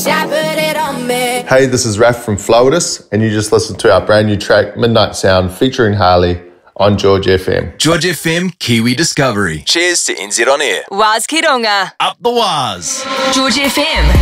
Dad put it on me. Hey, this is Raph from Floatus, and you just listened to our brand new track, Midnight Sound, featuring Harley on George FM. George FM, Kiwi Discovery. Cheers to NZ On Air. Waz Kironga. Up the Waz. George FM.